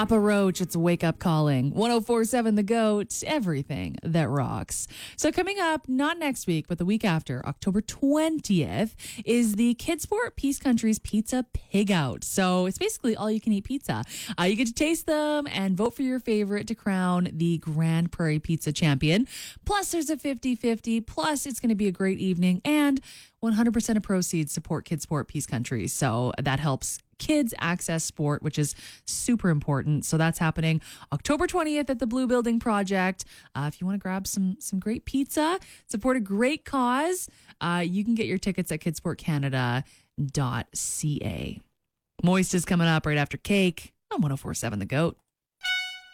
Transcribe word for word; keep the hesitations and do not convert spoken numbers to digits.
Papa Roach, it's Wake Up Calling. one oh four point seven The Goat, everything that rocks. So coming up, not next week, but the week after, October twentieth, is the Kidsport Peace Country's Pizza Pig Out. So it's basically all you can eat pizza. Uh, you get to taste them and vote for your favorite to crown the Grand Prairie Pizza Champion. Plus, there's a fifty-fifty. Plus, it's going to be a great evening. And one hundred percent of proceeds support Kidsport Peace Country. So that helps kids access sport, which is super important. So that's happening October twentieth at the Blue Building Project. Uh, if you want to grab some some great pizza, support a great cause, uh, you can get your tickets at kidsport canada dot c a. Moist is coming up right after Cake on one oh four point seven The Goat.